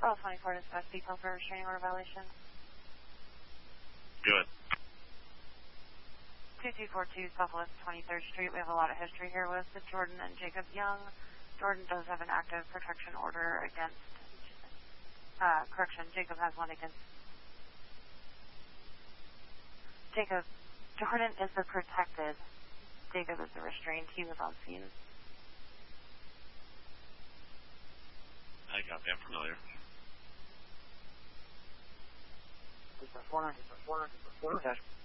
Call 24 to discuss details for restraining order violation. Good. 2242 Southwest 23rd Street. We have a lot of history here with Jordan and Jacob Young. Jordan does have an active protection order against, Jacob has one against, Jordan is the protected, Jacob is the restrained. He was on scene. I got that familiar. Dash.